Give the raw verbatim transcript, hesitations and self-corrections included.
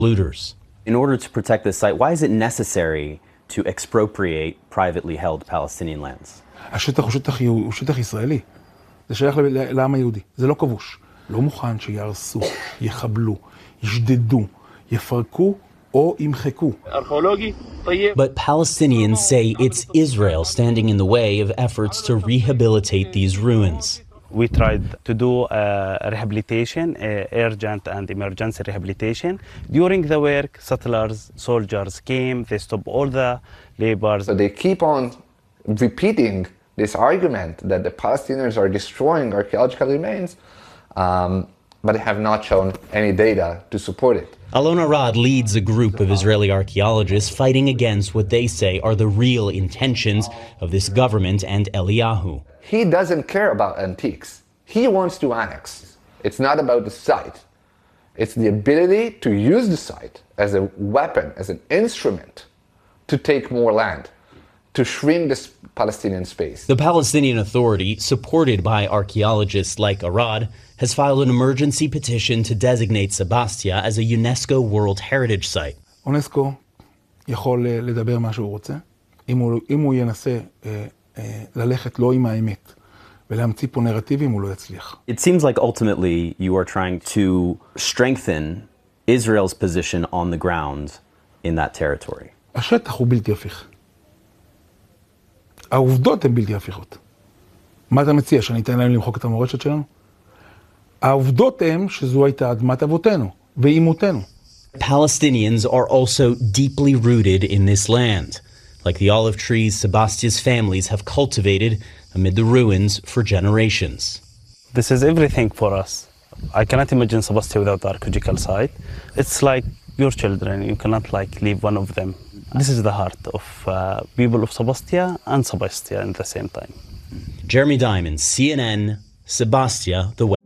looters. In order to protect this site, why is it necessary to expropriate privately held Palestinian lands? השטח הוא שטח, הוא שטח ישראלי. זה שייך לעם היהודי. זה לא כבוש. לא מוכן שיהרסו, יחבלו, ישדדו, יפרקו או ימחקו. But Palestinians say it's Israel standing in the way of efforts to rehabilitate these ruins. We tried to do uh, rehabilitation, uh, urgent and emergency rehabilitation. During the work, settlers, soldiers came, they stopped all the labors. So they keep on repeating this argument that the Palestinians are destroying archaeological remains, um, but they have not shown any data to support it. Alon Arad leads a group of Israeli archaeologists fighting against what they say are the real intentions of this government and Eliyahu. He doesn't care about antiques. He wants to annex. It's not about the site. It's the ability to use the site as a weapon, as an instrument to take more land, to shrink this Palestinian space. The Palestinian Authority, supported by archaeologists like Arad, has filed an emergency petition to designate Sebastia as a UNESCO World Heritage Site. אונסקו יכול לדבר מה שהוא רוצה, אם הוא, אם הוא ינסה אה, אה, ללכת לא עם האמת ולהמציא פה נרטיבים, הוא לא יצליח. It seems like ultimately you are trying to strengthen Israel's position on the ground in that territory. השטח הוא בלתי הפיך. העובדות הן בלתי הפיכות. מה אתה מציע, שאני אתן להם למחוק את המורשת שלנו? העובדות הן שזו הייתה אדמת אבותינו ואימותינו. Palestinians are also deeply rooted in this land, like the olive trees Sebastia's families have cultivated amid the ruins for generations. This is everything for us. I cannot imagine Sebastia without the archaeological site. It's like your children, you cannot like leave one of them. This is the heart of uh, people of Sebastia and Sebastia at the same time. Jeremy Diamond, C N N, Sebastia, the